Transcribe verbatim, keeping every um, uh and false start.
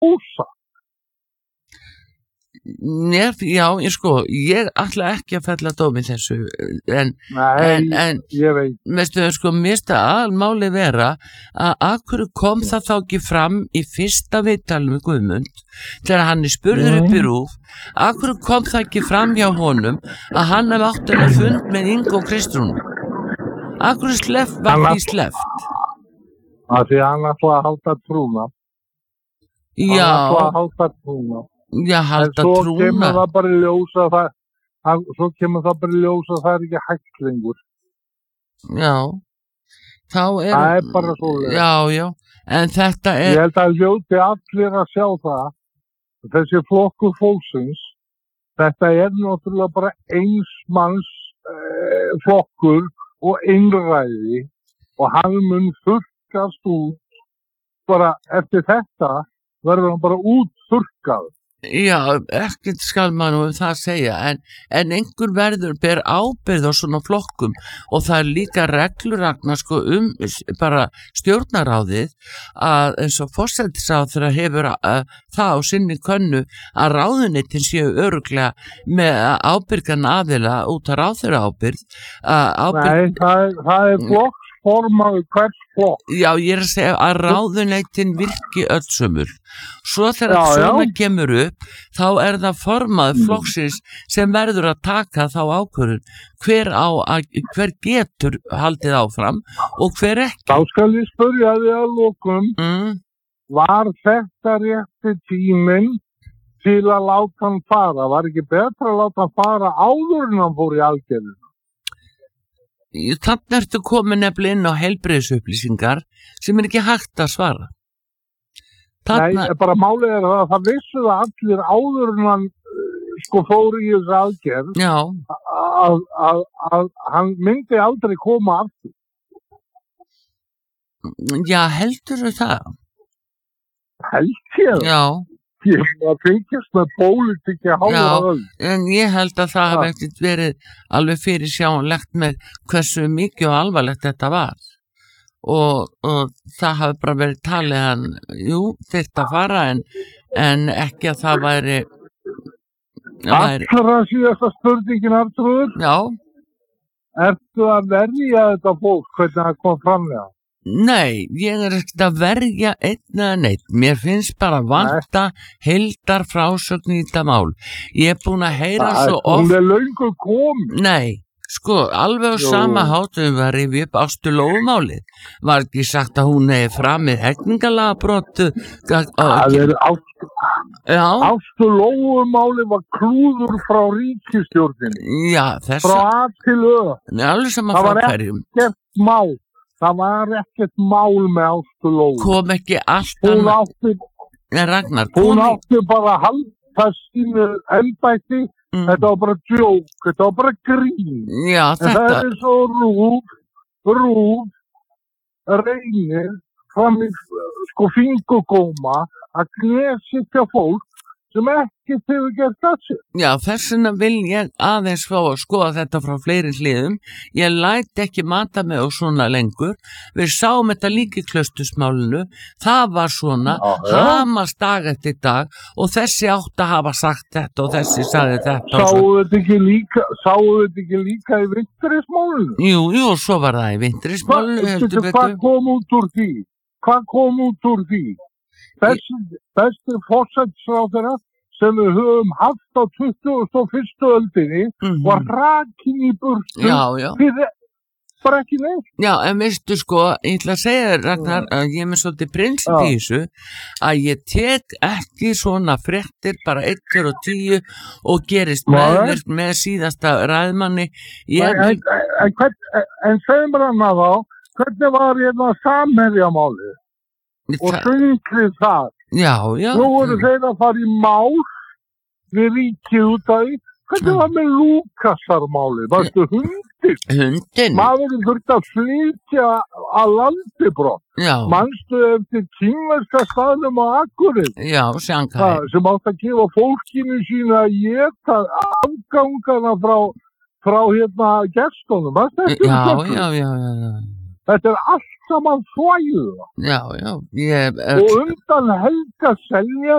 ljósa. Mér, já, ég sko, ég ætla ekki að fella dómi þessu, en, Nei, en, en ég veit. veistu, sko, mér finnst það aðalmáli vera að af hverju kom það þá ekki fram í fyrsta viðtalinu við Guðmund, þegar hann er spurður upp í RÚV, af hverju kom það ekki fram hjá honum að hann hef átt að fund með Ingo Kristrúnu? Af hverju sleff var því sleppt? Af því hann ætla að halda trúna. Já. Hann ætla að halda trúna. Já, halda trúna. En svo trúna. kemur það bara í ljós að það, hann, svo kemur það bara í ljós að það er ekki hægt lengur. Já, þá er... Það er bara svoleiðis. Já, já, en þetta er... Ég held að hljóti allir að sjá það, þessi flokkur fólksins, þetta er náttúrulega bara eins manns eh, flokkur og einræði og hann mun þurrkast út, bara eftir þetta verður hann bara út þurrkað. Já, ekkert skal maður nú um það segja, en, en einhver verður ber ábyrgð á svona flokkum og það er líka regluragnar sko um bara stjórnaráðið að eins og forsætisráðherra hefur uh, það á sinni könnu að ráðuneytin séu örugglega með ábyrgan aðila út að ráðherra ábyrgð. Uh, ábyrgð... Nei, það er, það er flokksformaður hvers flokk. Já, ég er að segja að ráðuneytin virki öllsömmur. Svo þegar já, svona já. Kemur upp, þá er það formaður flokksins sem verður að taka þá ákvörðun. Hver, á, að, hver getur haldið áfram og hver ekki. Þá skal ég spyrja þig að lokum, mm. var þetta rétti tíminn til að láta hann fara? Var ekki betra að láta hann fara áður en hann fór í aðgerðinu? Þannig ertu komin nefnilega inn á heilbrigðisupplýsingar sem er ekki hægt að svara. Þarna... Nei, bara málið er að það vissu það allir áður en hann sko fór í þessu aðgerð að, að, að hann myndi aldrei koma aftur. Já, heldurðu það? Held ég? Já. Ég var fylgjast með pólitík í hálfa öll. En ég held að það hafi ekkert verið alveg fyrir sjáanlegt með hversu mikið og alvarlegt þetta var. Og, og það hafi bara verið talið hann, jú, þetta fara en, en ekki að það væri... væri... Allra síðasta spurningin, Arnþrúður? Já. Ertu að verja þetta fólk, hvernig það kom fram með það? Nei, ég er ekkert að verja einn eða neitt. Mér finnst bara vanta heildar frásögn í þetta mál. Ég er búin að heyra það svo oft... Það er löngu komin. Nei, sko, alveg á Jú. Sama hátum var rifið upp Ástu Lóumálið. Var ekki sagt að hún hefði framið hegningalagabrot... Það er Ástu... Ástu Lóumálið var klúður frá ríkisstjórninni. Já, þess að... Frá að til öð. Nei, alveg sama frá hverjum. Það var ekkert mál. Það var ekkert mál með Ástu Lóu. Kom ekki allt hún átti, Nei, Ragnar, hún átti bara að halda sínu embætti. Mm. Þetta var bara djók, þetta var bara grín. Já, en þetta... það er svo rúf, rúf, reynir, fram í sko fingurgóma að knesitja fólk sem ekki hefur gert þessu. Já, þess vegna vil ég aðeins fá að skoða þetta frá fleiri hliðum. Ég læt ekki mata mig á svona lengur. Við sáum þetta líka í Klausturmálinu. Það var svona, hamast dag eftir dag og þessi átt að hafa sagt þetta og þessi sagði þetta. Sáu þetta ekki líka, sáu þetta ekki líka í Vintrismálinu? Jú, jú, svo var það í Vintrismálinu. Hva, hvað kom út úr því? Hvað kom út úr því? Þessi, þessi forsætisráðherra sem við höfum haft á tuttugasta og fyrstu öldinni mm-hmm. var rakin í burtu já, já. fyrir bara ekki neitt. Já, en veistu sko, ég ætla að segja Ragnar að ég er með svolítið prinsip í þessu að ég tek ekki svona fréttir bara eittur og tíu og gerist meðvirk með síðasta ræðmanni. Ég... En, en, en, en, en segjum bara hana þá, hvernig var ég það Samherjamálið? Og sunglið það. Já, já. Nú voru þeir að fara í mál við ríkið út af því. Hvernig var með Lúkasarmálið? Varstu hundin? Hundin? Maðurinn þurfti að flytja að landi brott. Já. Manstu eftir kínverska staðnum á Akureyri? Já, Sjanghæ. Sem átt að gefa fólkinu sína að geta afgangana frá, frá hérna gestunum. Já, já, já, já, já. Þetta er allt saman þvæla. Já, já, ég... Og undan Helga Seljan